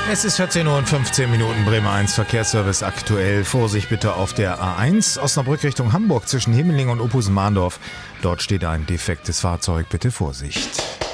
Es ist 14 Uhr und 15 Minuten, Bremer 1 Verkehrsservice aktuell. Vorsicht bitte auf der A1 Osnabrück Richtung Hamburg zwischen Himmeling und Ophusen-Mahndorf. Dort steht ein defektes Fahrzeug, bitte Vorsicht.